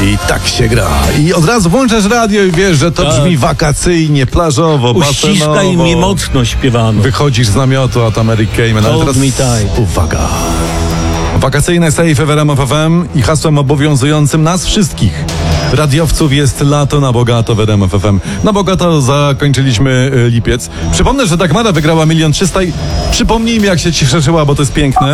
I tak się gra. I od razu włączasz radio i wiesz, że to brzmi wakacyjnie, plażowo, basenowo. Uściskaj mi mocno śpiewano. Wychodzisz z namiotu, a to Mary Kay. Hold me tight. Uwaga. Wakacyjne Safe w RMF FM i hasłem obowiązującym nas wszystkich radiowców jest lato na bogato w RMF FM. Na bogato zakończyliśmy lipiec. Przypomnę, że Dagmara wygrała 1 300 000 i przypomnij mi, jak się cieszyła, bo to jest piękne.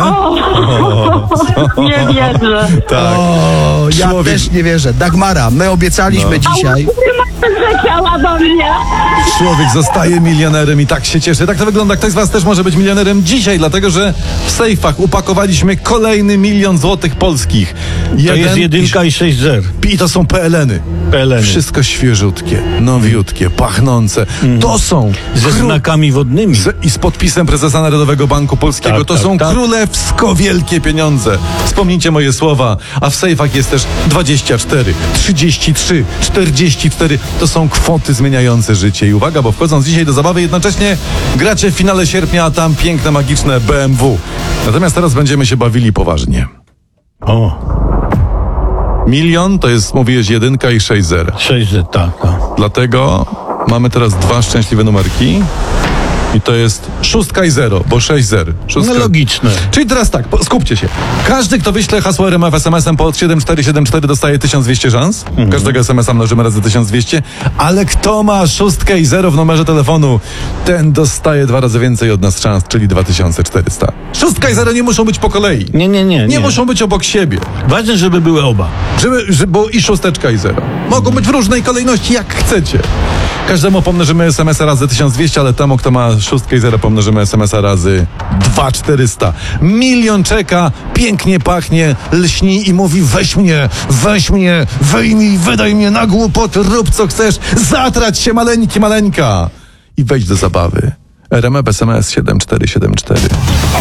Nie wierzę. Tak. Ja Człowiek- też nie wierzę. Dagmara, my obiecaliśmy dzisiaj. Zleciała do mnie. Człowiek zostaje milionerem i tak się cieszy. Tak to wygląda. Ktoś z was też może być milionerem dzisiaj, dlatego że w sejfach upakowaliśmy kolejny 1 000 000 złotych polskich. To jest 1 i 6 zer. I to są PLN-y. PLN-y. Wszystko świeżutkie, nowiutkie, pachnące. To są Ze znakami wodnymi. I z podpisem prezesa Narodowego Banku Polskiego. Tak, to tak, są tak. królewsko wielkie pieniądze. Wspomnijcie moje słowa. A w sejfach jest też 24, 33, 44. To są kwoty zmieniające życie. I uwaga, bo wchodząc dzisiaj do zabawy, jednocześnie gracie w finale sierpnia, a tam piękne, magiczne BMW. Natomiast teraz będziemy się bawili poważnie. O, 1 000 000 to jest, mówiłeś, 1 i 6 zer. 6 zer, tak. Dlatego mamy teraz 2 szczęśliwe numerki. I to jest 6 i 0, bo 6 zer. No logiczne. Czyli teraz tak, skupcie się. Każdy, kto wyśle hasło RMF SMS-em pod 7474 dostaje 1200 szans. Każdego SMS-a mnożymy razy 1200. Ale kto ma 6 i 0 w numerze telefonu, ten dostaje 2 razy więcej od nas szans, czyli 2400. 6 i 0 nie muszą być po kolei. Nie. muszą być obok siebie. Ważne, żeby były oba. Bo i 6 i 0. Mogą być w różnej kolejności, jak chcecie. Każdemu pomnożymy SMS-a razy 1200, ale temu, kto ma 6 i 0, pomnożymy SMS-a razy 2400. 1 000 000 czeka, pięknie pachnie, lśni i mówi: weź mnie, wyjmij, wydaj mnie na głupoty, rób co chcesz, zatrać się maleńka i wejdź do zabawy. RMF SMS 7474.